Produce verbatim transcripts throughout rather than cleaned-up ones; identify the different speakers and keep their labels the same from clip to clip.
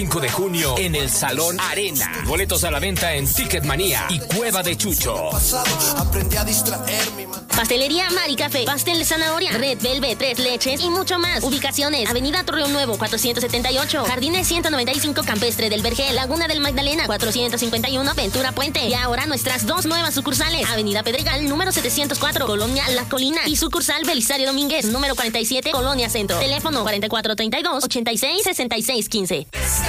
Speaker 1: cinco de junio en el Salón Arena. Boletos a la venta en Ticketmanía y Cueva de Chucho.
Speaker 2: Pastelería Mari Café, pastel de zanahoria, Red Velvet, tres leches y mucho más. Ubicaciones: Avenida Torreón Nuevo, cuatrocientos setenta y ocho, Jardines ciento noventa y cinco, Campestre del Vergel, Laguna del Magdalena, cuatrocientos cincuenta y uno, Ventura Puente. Y ahora nuestras dos nuevas sucursales: Avenida Pedregal, número setecientos cuatro, Colonia La Colina, y sucursal Belisario Domínguez, número cuarenta y siete, Colonia Centro. Teléfono cuarenta y cuatro treinta y dos, ochenta y seis, sesenta y seis quince.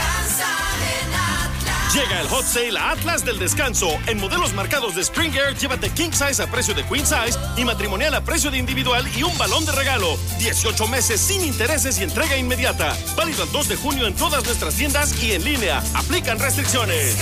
Speaker 3: Llega el Hot Sale a Atlas del Descanso. En modelos marcados de Springer, llévate King Size a precio de Queen Size y matrimonial a precio de individual y un balón de regalo. dieciocho meses sin intereses y entrega inmediata. Válido el dos de junio en todas nuestras tiendas y en línea. Aplican restricciones.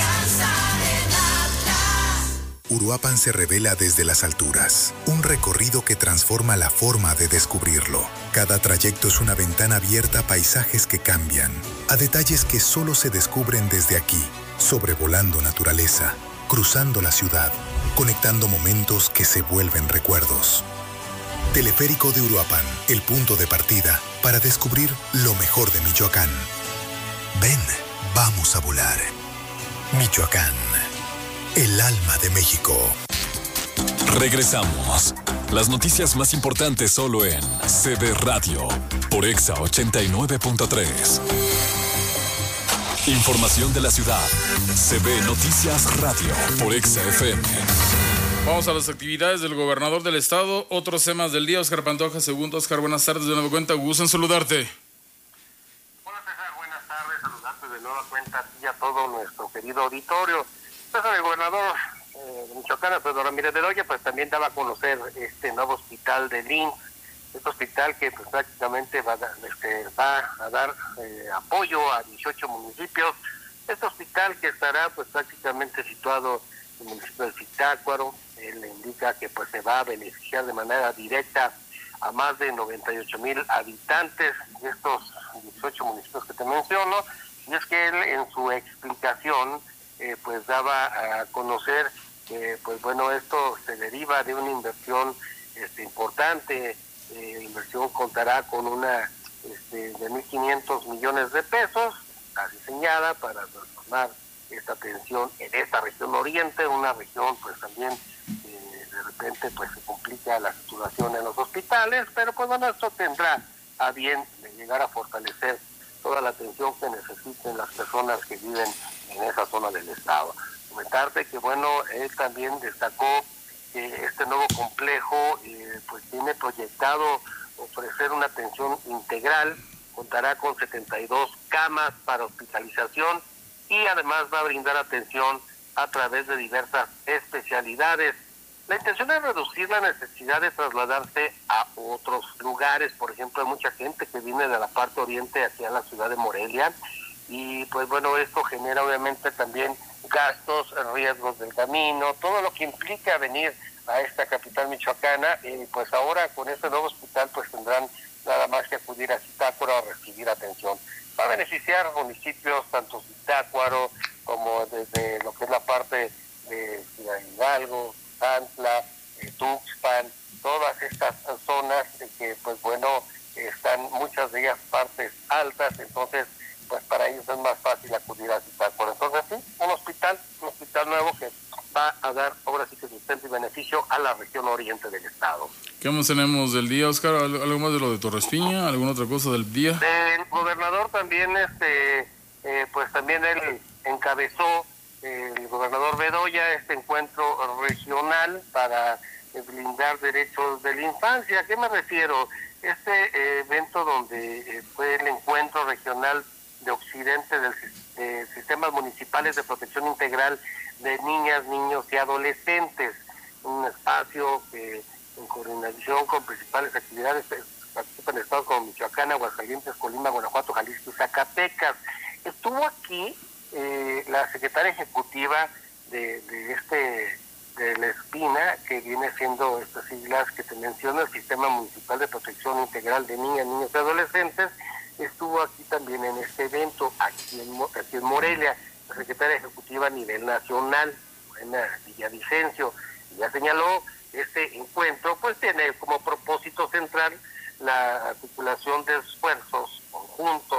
Speaker 4: Uruapan se revela desde las alturas. Un recorrido que transforma la forma de descubrirlo. Cada trayecto es una ventana abierta a paisajes que cambian, a detalles que solo se descubren desde aquí, sobrevolando naturaleza, cruzando la ciudad, conectando momentos que se vuelven recuerdos. Teleférico de Uruapan, el punto de partida para descubrir lo mejor de Michoacán. Ven, vamos a volar. Michoacán, el alma de México.
Speaker 5: Regresamos. Las noticias más importantes solo en C B Radio, por Exa ochenta y nueve punto tres. Información de la ciudad. C B Noticias Radio, por Exa F M.
Speaker 6: Vamos a las actividades del gobernador del estado. Otros temas del día. Oscar Pantoja, segundo. Oscar, buenas tardes. De nueva cuenta, gusto en saludarte.
Speaker 7: Hola César, buenas tardes. Saludarte de nueva cuenta y a todo nuestro querido auditorio. César, el gobernador eh, de Michoacán, Pedro Ramírez Bedoya, pues también daba a conocer este nuevo hospital de L I M S S. Este hospital que pues prácticamente va a, dar, este, va a dar eh, apoyo a dieciocho municipios. Este hospital que estará pues prácticamente situado en el municipio de Zitácuaro. Él le indica que pues se va a beneficiar de manera directa a más de noventa y ocho mil habitantes de estos dieciocho municipios que te menciono. Y es que él en su explicación eh, pues daba a conocer que pues bueno, esto se deriva de una inversión este, importante. Eh, la inversión contará con una este, de mil quinientos millones de pesos, está diseñada para transformar esta atención en esta región oriente, una región pues también eh, de repente pues se complica la situación en los hospitales, pero pues bueno, esto tendrá a bien de llegar a fortalecer toda la atención que necesiten las personas que viven en esa zona del estado. Comentarte que bueno, él también destacó que este nuevo complejo eh, pues tiene proyectado ofrecer una atención integral, contará con setenta y dos camas para hospitalización y además va a brindar atención a través de diversas especialidades. La intención es reducir la necesidad de trasladarse a otros lugares. Por ejemplo, hay mucha gente que viene de la parte oriente hacia la ciudad de Morelia y pues bueno, esto genera obviamente también gastos, riesgos del camino, todo lo que implica venir a esta capital michoacana. Y pues ahora con este nuevo hospital pues tendrán nada más que acudir a Zitácuaro a recibir atención. Va a beneficiar municipios tanto Zitácuaro como desde lo que es la parte de Ciudad Hidalgo, Tantla, eh, Tuxpan, todas estas zonas eh, que pues bueno están muchas de ellas partes altas, entonces pues para ellos es más fácil acudir a Zitácuaro. Entonces sí, un hospital, un hospital nuevo que va a dar ahora sí que sustento y beneficio a la región oriente del estado.
Speaker 6: ¿Qué más tenemos del día, Oscar? ¿Algo más de lo de Torres Piña? ¿Alguna otra cosa del día?
Speaker 7: El gobernador también, este, eh, pues también él encabezó, eh, el gobernador Bedoya, este encuentro regional para eh, blindar derechos de la infancia. ¿A qué me refiero? Este eh, evento donde eh, fue el encuentro regional de Occidente del eh, Sistemas Municipales de Protección Integral de Niñas, Niños y Adolescentes, un espacio que en coordinación con principales actividades participan estados como Michoacán, Aguascalientes, Colima, Guanajuato, Jalisco y Zacatecas. Estuvo aquí eh, la secretaria ejecutiva de, de este de la Espina, que viene siendo estas siglas que te menciono, el Sistema Municipal de Protección Integral de Niñas, Niños y Adolescentes. Estuvo aquí también en este evento, aquí en, aquí en Morelia, la secretaria ejecutiva a nivel nacional, en Villavicencio. Ya señaló, este encuentro pues tiene como propósito central la articulación de esfuerzos conjuntos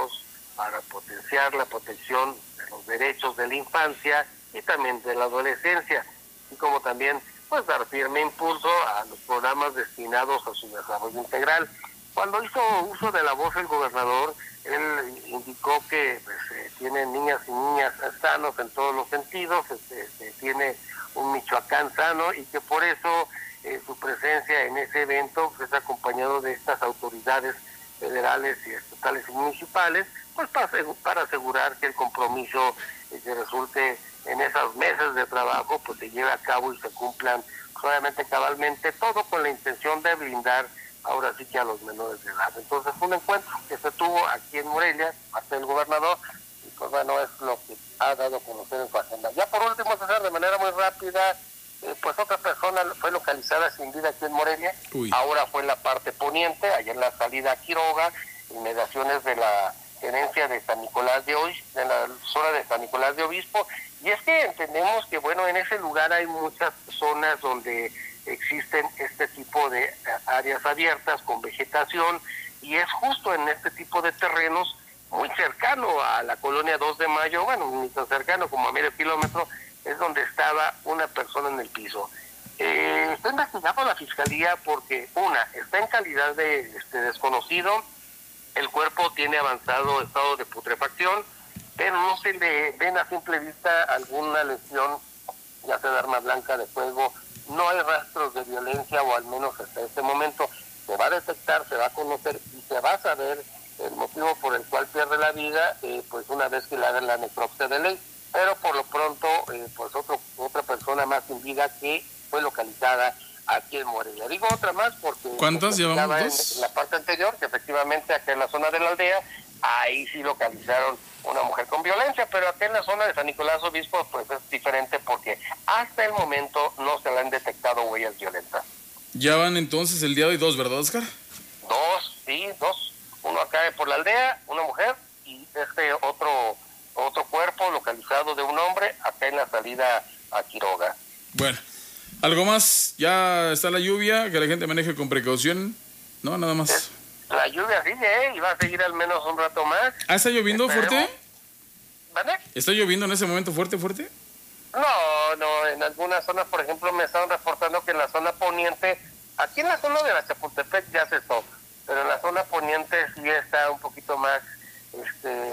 Speaker 7: para potenciar la protección de los derechos de la infancia y también de la adolescencia, y como también pues dar firme impulso a los programas destinados a su desarrollo integral. Cuando hizo uso de la voz el gobernador, él indicó que pues, eh, tiene niñas y niñas sanos en todos los sentidos, este, este, tiene un Michoacán sano, y que por eso eh, su presencia en ese evento pues, es acompañado de estas autoridades federales y estatales y municipales, pues para, para asegurar que el compromiso eh, que resulte en esos meses de trabajo pues se lleve a cabo y se cumplan solamente cabalmente, todo con la intención de blindar ahora sí que a los menores de edad. Entonces fue un encuentro que se tuvo aquí en Morelia, parte del gobernador, y pues bueno, es lo que ha dado a conocer en su agenda. Ya por último, César, de manera muy rápida, eh, pues otra persona fue localizada sin vida aquí en Morelia. Uy. Ahora fue en la parte poniente, allá en la salida a Quiroga, inmediaciones de la tenencia de San Nicolás de Obispo, en la zona de San Nicolás de Obispo, y es que entendemos que bueno, en ese lugar hay muchas zonas donde existen este tipo de áreas abiertas con vegetación, y es justo en este tipo de terrenos muy cercano a la colonia dos de mayo, bueno, ni tan cercano como a medio kilómetro, es donde estaba una persona en el piso. Eh, está investigando la fiscalía porque, una, está en calidad de este, desconocido, el cuerpo tiene avanzado estado de putrefacción, pero no se le ven a simple vista alguna lesión, ya sea de arma blanca, de fuego. No hay rastros de violencia, o al menos hasta este momento. Se va a detectar, se va a conocer y se va a saber el motivo por el cual pierde la vida, eh, pues una vez que le hagan la necropsia de ley. Pero por lo pronto, eh, pues otro, otra persona más sin vida que fue localizada aquí en Morelia. Digo otra más porque...
Speaker 6: ¿Cuántas llevamos?
Speaker 7: En,
Speaker 6: ¿Dos?
Speaker 7: en la parte anterior, que efectivamente acá en la zona de la aldea, ahí sí localizaron una mujer con violencia, pero acá en la zona de San Nicolás Obispo pues es diferente porque hasta el momento no se le han detectado huellas violentas.
Speaker 6: Ya van entonces el día de hoy dos, ¿verdad, Oscar?
Speaker 7: Dos, sí, dos. Uno acá por la aldea, una mujer, y este otro otro cuerpo localizado de un hombre acá en la salida a Quiroga.
Speaker 6: Bueno, ¿algo más? Ya está la lluvia, que la gente maneje con precaución, ¿no? Nada más.
Speaker 7: Es, la lluvia sigue, ¿eh? Y va a seguir al menos un rato más.
Speaker 6: ¿Ah, está lloviendo
Speaker 7: Esperemos.
Speaker 6: fuerte?
Speaker 7: ¿Vale?
Speaker 6: ¿Está lloviendo en ese momento fuerte, fuerte?
Speaker 7: No, no, en algunas zonas, por ejemplo, me estaban reportando que en la zona poniente, aquí en la zona de la Chapultepec ya cesó, pero en la zona poniente sí está un poquito más, este...